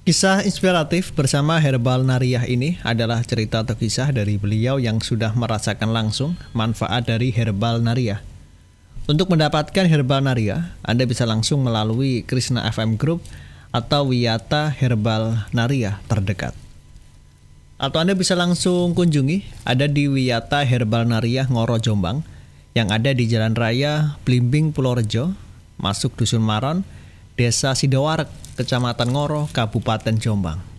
Kisah inspiratif bersama Herbal Nariyah ini adalah cerita atau kisah dari beliau yang sudah merasakan langsung manfaat dari Herbal Nariyah. Untuk mendapatkan Herbal Nariyah, Anda bisa langsung melalui Krishna FM Group atau Wiyata Herbal Nariyah terdekat. Atau Anda bisa langsung kunjungi, ada di Wiyata Herbal Nariyah Ngoro Jombang, yang ada di Jalan Raya Blimbing Purworejo, masuk Dusun Maron, Desa Sidoarek, Kecamatan Ngoro, Kabupaten Jombang.